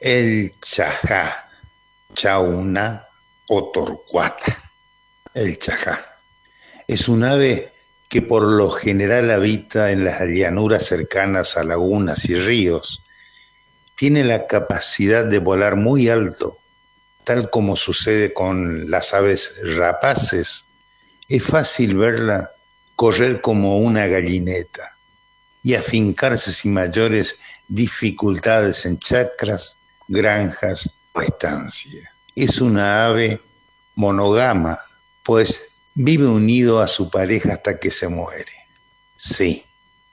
El chajá, chauna o torcuata. El chajá es un ave que por lo general habita en las llanuras cercanas a lagunas y ríos. Tiene la capacidad de volar muy alto, tal como sucede con las aves rapaces. Es fácil verla correr como una gallineta y afincarse sin mayores dificultades en chacras, granjas o estancias. Es una ave monógama, pues vive unido a su pareja hasta que se muere. Sí,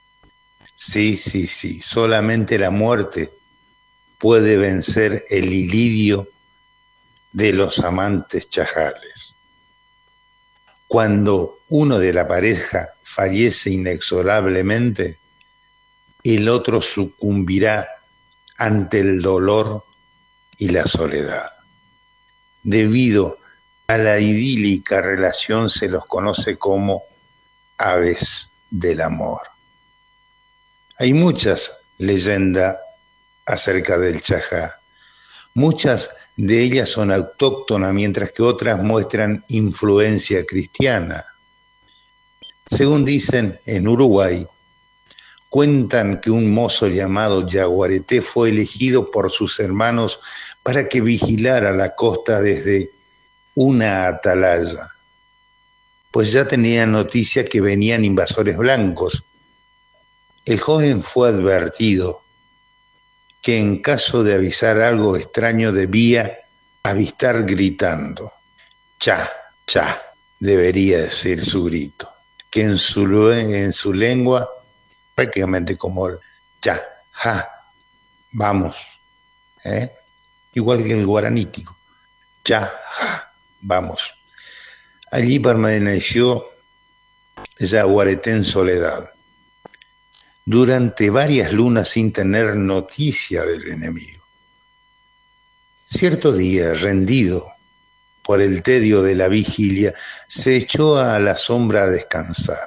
solamente la muerte puede vencer el ilidio de los amantes chajales. Cuando uno de la pareja fallece inexorablemente, el otro sucumbirá ante el dolor y la soledad. Debido a la idílica relación se los conoce como aves del amor. Hay muchas leyendas acerca del chajá. Muchas de ellas son autóctonas, mientras que otras muestran influencia cristiana. Según dicen, en Uruguay, cuentan que un mozo llamado Yaguareté fue elegido por sus hermanos para que vigilara la costa desde una atalaya, pues ya tenían noticia que venían invasores blancos. El joven fue advertido que en caso de avisar algo extraño debía avistar gritando. Cha, cha, debería decir su grito, que en su lengua, prácticamente como el cha, ja, vamos, igual que el guaranítico, cha, ja, vamos. Allí permaneció Yaguareté en soledad durante varias lunas sin tener noticia del enemigo. Cierto día, rendido por el tedio de la vigilia, se echó a la sombra a descansar.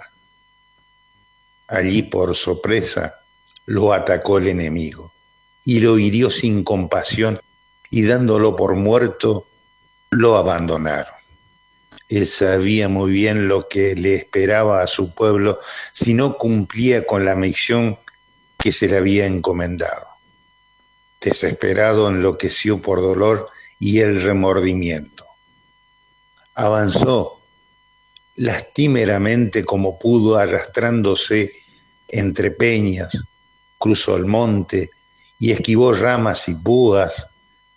Allí, por sorpresa, lo atacó el enemigo y lo hirió sin compasión, y dándolo por muerto, lo abandonaron. Él sabía muy bien lo que le esperaba a su pueblo si no cumplía con la misión que se le había encomendado. Desesperado, enloqueció por dolor y el remordimiento. Avanzó lastimeramente como pudo, arrastrándose entre peñas, cruzó el monte y esquivó ramas y púas.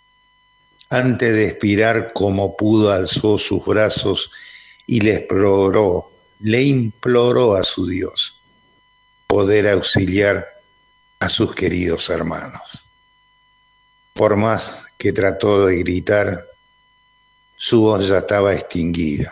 Antes de expirar como pudo, alzó sus brazos y le imploró a su Dios poder auxiliar a sus queridos hermanos. Por más que trató de gritar, su voz ya estaba extinguida.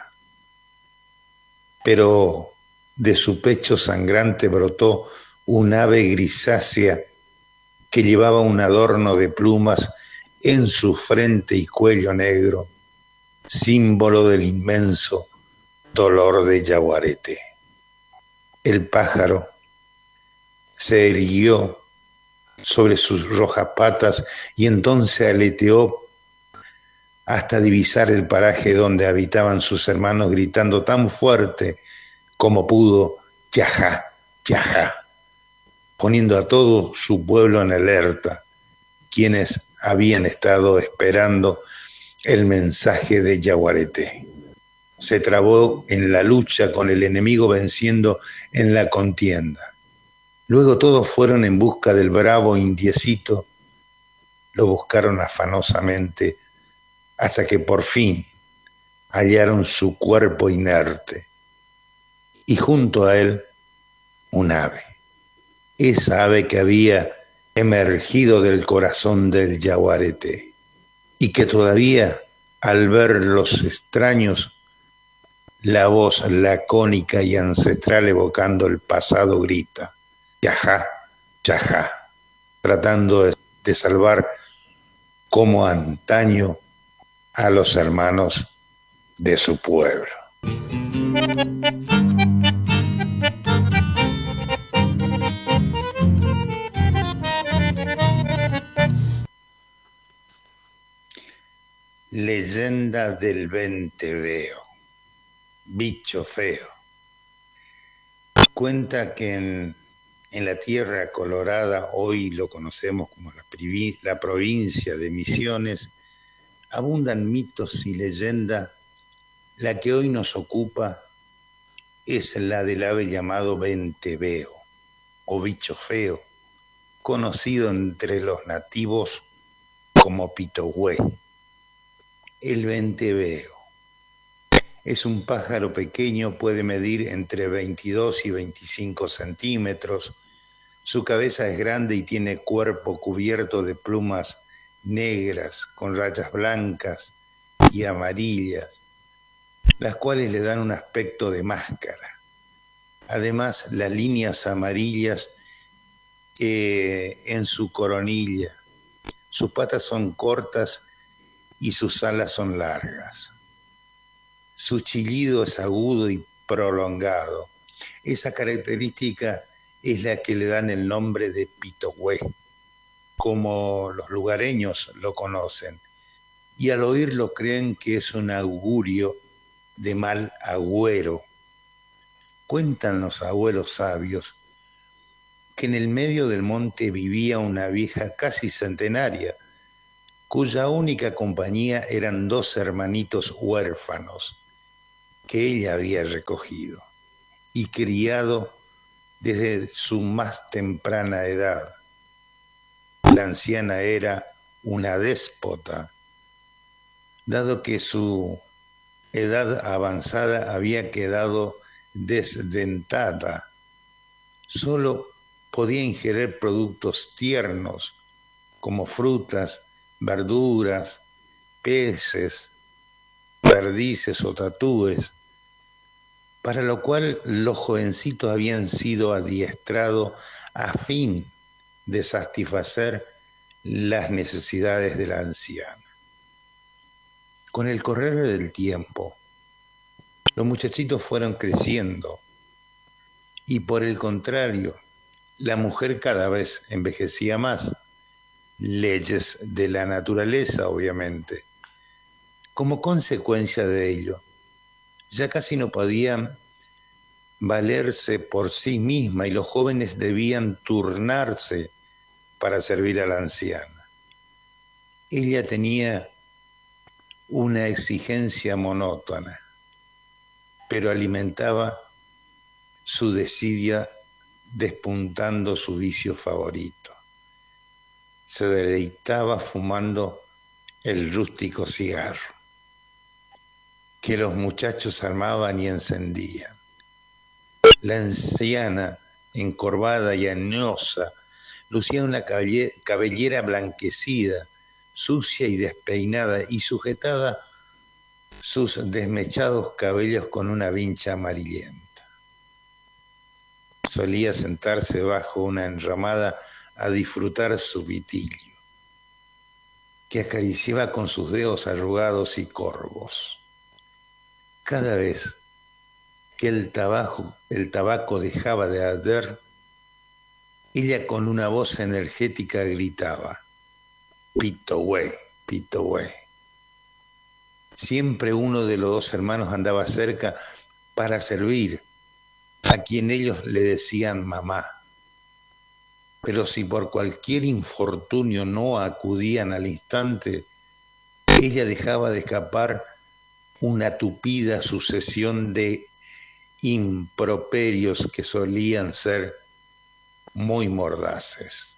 Pero de su pecho sangrante brotó un ave grisácea que llevaba un adorno de plumas en su frente y cuello negro, símbolo del inmenso dolor de Yaguareté. El pájaro se erguió sobre sus rojas patas y entonces aleteó hasta divisar el paraje donde habitaban sus hermanos, gritando tan fuerte como pudo, chajá, chajá, poniendo a todo su pueblo en alerta, quienes habían estado esperando el mensaje de Yaguareté. Se trabó en la lucha con el enemigo, venciendo en la contienda. Luego todos fueron en busca del bravo indiecito, lo buscaron afanosamente hasta que por fin hallaron su cuerpo inerte y junto a él un ave, esa ave que había emergido del corazón del Yaguareté y que todavía, al ver los extraños, la voz lacónica y ancestral evocando el pasado grita, chajá, chajá, tratando de salvar como antaño a los hermanos de su pueblo. Leyenda del Venteveo, bicho feo. Cuenta que en la Tierra Colorada, hoy lo conocemos como la provincia de Misiones, abundan mitos y leyendas. La que hoy nos ocupa es la del ave llamado venteveo o bicho feo, conocido entre los nativos como pitogüé. El venteveo es un pájaro pequeño, puede medir entre 22 y 25 centímetros. Su cabeza es grande y tiene cuerpo cubierto de plumas negras con rayas blancas y amarillas, las cuales le dan un aspecto de máscara. Además, las líneas amarillas en su coronilla. Sus patas son cortas y sus alas son largas. Su chillido es agudo y prolongado. Esa característica es la que le dan el nombre de pitogüé, como los lugareños lo conocen, y al oírlo creen que es un augurio de mal agüero. Cuentan los abuelos sabios que en el medio del monte vivía una vieja casi centenaria, cuya única compañía eran dos hermanitos huérfanos que ella había recogido y criado desde su más temprana edad. La anciana era una déspota, dado que su edad avanzada había quedado desdentada. Solo podía ingerir productos tiernos como frutas, verduras, peces, perdices o tatúes, para lo cual los jovencitos habían sido adiestrados a fin de satisfacer las necesidades de la anciana. Con el correr del tiempo, los muchachitos fueron creciendo y por el contrario, la mujer cada vez envejecía más. Leyes de la naturaleza, obviamente. Como consecuencia de ello, ya casi no podían valerse por sí misma y los jóvenes debían turnarse para servir a la anciana. Ella tenía una exigencia monótona, pero alimentaba su desidia despuntando su vicio favorito. Se deleitaba fumando el rústico cigarro que los muchachos armaban y encendían. La anciana, encorvada y añosa, lucía una cabellera blanquecida, sucia y despeinada, y sujetada sus desmechados cabellos con una vincha amarillenta. Solía sentarse bajo una enramada a disfrutar su vitilio, que acariciaba con sus dedos arrugados y corvos. Cada vez que el tabaco dejaba de arder, ella con una voz energética gritaba: pitogüé, pitogüé. Siempre uno de los dos hermanos andaba cerca para servir, a quien ellos le decían mamá. Pero si por cualquier infortunio no acudían al instante, ella dejaba de escapar una tupida sucesión de improperios que solían ser muy mordaces.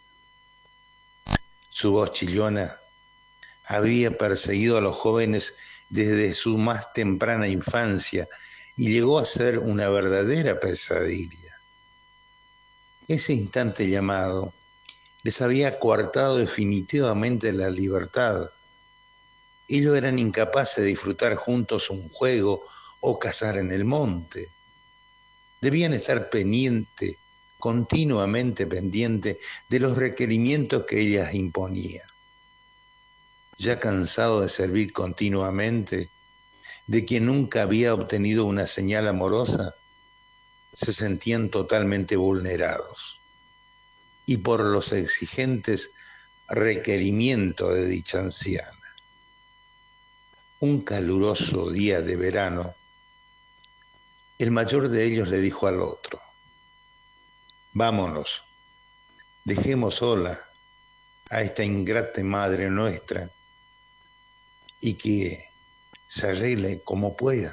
Su voz chillona había perseguido a los jóvenes desde su más temprana infancia y llegó a ser una verdadera pesadilla. Ese instante llamado les había coartado definitivamente la libertad. Ellos eran incapaces de disfrutar juntos un juego o cazar en el monte. Debían estar continuamente pendientes de los requerimientos que ellas imponía. Ya cansado de servir continuamente, de quien nunca había obtenido una señal amorosa, se sentían totalmente vulnerados y por los exigentes requerimientos de dicha anciana. Un caluroso día de verano, el mayor de ellos le dijo al otro: vámonos, dejemos sola a esta ingrata madre nuestra y que se arregle como pueda.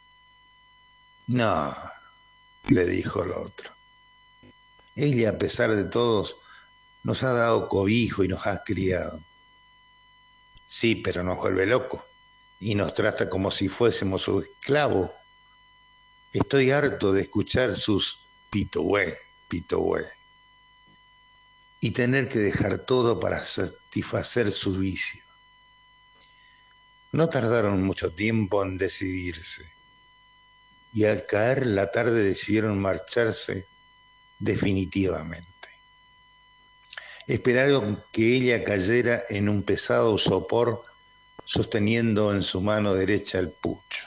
No, le dijo el otro, ella, a pesar de todos, nos ha dado cobijo y nos ha criado. Sí, pero nos vuelve loco y nos trata como si fuésemos sus esclavos. Estoy harto de escuchar sus pitohue, pitohue, y tener que dejar todo para satisfacer su vicio. No tardaron mucho tiempo en decidirse, y al caer la tarde decidieron marcharse definitivamente. Esperaron que ella cayera en un pesado sopor, sosteniendo en su mano derecha el pucho,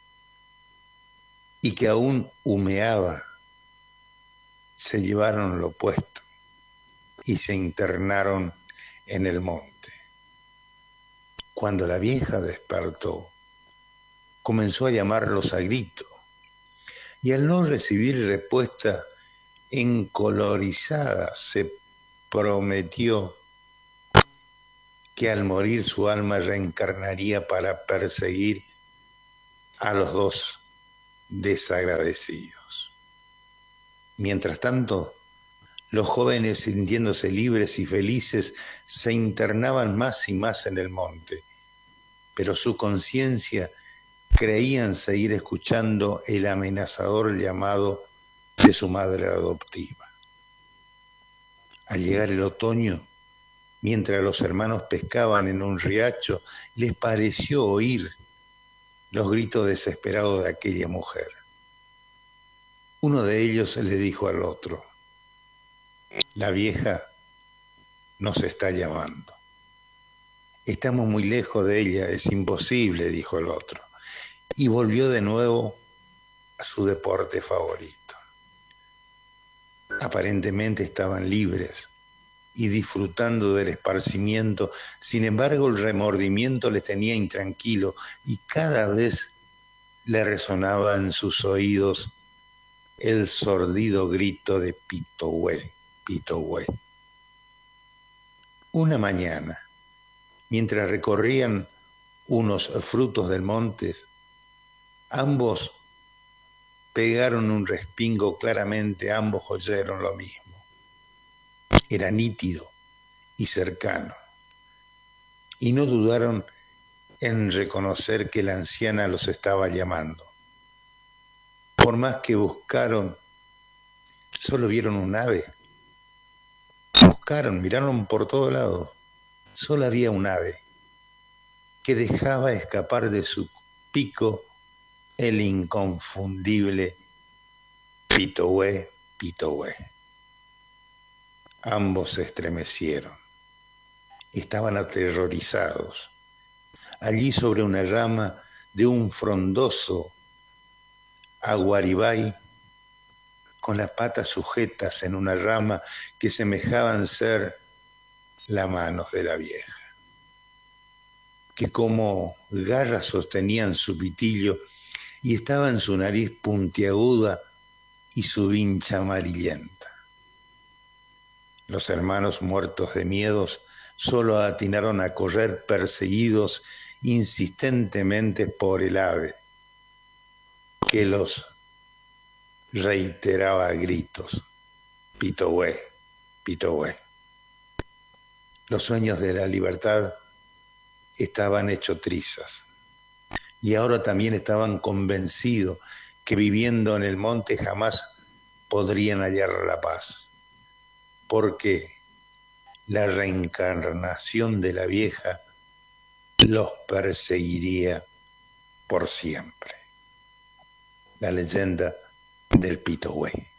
y que aún humeaba. Se llevaron lo puesto y se internaron en el monte. Cuando la vieja despertó, comenzó a llamarlos a grito, y al no recibir respuesta encolorizada, se prometió que al morir su alma reencarnaría para perseguir a los dos desagradecidos. Mientras tanto, los jóvenes, sintiéndose libres y felices, se internaban más y más en el monte, pero su conciencia creían seguir escuchando el amenazador llamado de su madre adoptiva. Al llegar el otoño, mientras los hermanos pescaban en un riacho, les pareció oír los gritos desesperados de aquella mujer. Uno de ellos le dijo al otro: la vieja nos está llamando. Estamos muy lejos de ella, es imposible, dijo el otro, y volvió de nuevo a su deporte favorito. Aparentemente estaban libres y disfrutando del esparcimiento. Sin embargo, el remordimiento les tenía intranquilo y cada vez le resonaba en sus oídos el sordido grito de pitohue, pitohue. Una mañana, mientras recorrían unos frutos del monte, ambos pegaron un respingo. Claramente ambos oyeron lo mismo. Era nítido y cercano, y no dudaron en reconocer que la anciana los estaba llamando. Por más que buscaron, solo vieron un ave. Buscaron, miraron por todos lados. Solo había un ave que dejaba escapar de su pico el inconfundible pitohue, pitohue. Ambos se estremecieron. Estaban aterrorizados. Allí, sobre una rama de un frondoso aguaribay, con las patas sujetas en una rama que semejaban ser las manos de la vieja, que como garras sostenían su pitillo y estaba en su nariz puntiaguda y su vincha amarillenta. Los hermanos, muertos de miedos, solo atinaron a correr, perseguidos insistentemente por el ave, que los reiteraba a gritos: pitohue, pitohue. Los sueños de la libertad estaban hechos trizas, y ahora también estaban convencidos que viviendo en el monte jamás podrían hallar la paz, porque la reencarnación de la vieja los perseguiría por siempre. La leyenda del pitohue.